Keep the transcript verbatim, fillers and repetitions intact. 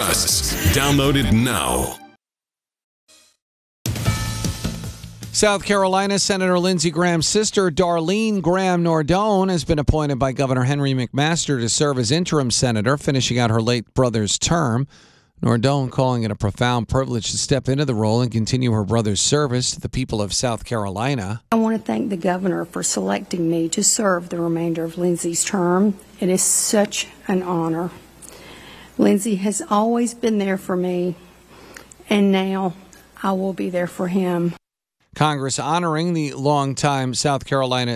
Us. Download it now. South Carolina Senator Lindsey Graham's sister, Darlene Graham Nordone, has been appointed by Governor Henry McMaster to serve as interim senator, finishing out her late brother's term. Nordone calling it a profound privilege to step into the role and continue her brother's service to the people of South Carolina. I want to thank the governor for selecting me to serve the remainder of Lindsey's term. It is such an honor. Lindsey has always been there for me, and now I will be there for him. Congress honoring the longtime South Carolina